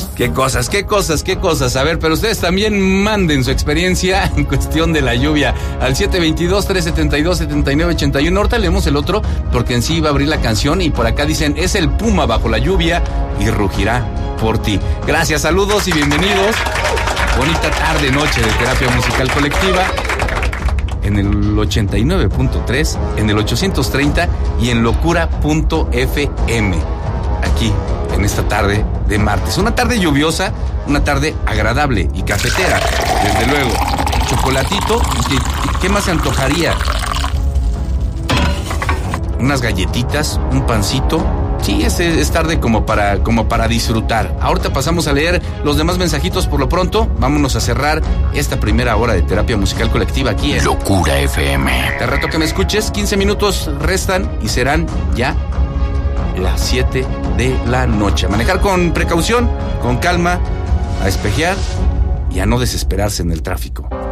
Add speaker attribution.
Speaker 1: Qué cosas. A ver, pero ustedes también manden su experiencia en cuestión de la lluvia al 722-372-7981. Ahorita leemos el otro porque en sí va a abrir la canción y por acá dicen, es el puma bajo la lluvia y rugirá por ti. Gracias, saludos y bienvenidos. Bonita tarde, noche de terapia musical colectiva en el 89.3, en el 830 y en locura.fm. Aquí, en esta tarde de martes. Una tarde lluviosa, una tarde agradable y cafetera, desde luego. Chocolatito, ¿y qué más se antojaría? Unas galletitas, un pancito. Sí, es tarde como para disfrutar. Ahorita pasamos a leer los demás mensajitos. Por lo pronto, vámonos a cerrar esta primera hora de terapia musical colectiva aquí en
Speaker 2: Locura FM.
Speaker 1: Te reto que me escuches, 15 minutos restan y serán ya las 7 de la noche. A manejar con precaución, con calma, a espejear y a no desesperarse en el tráfico.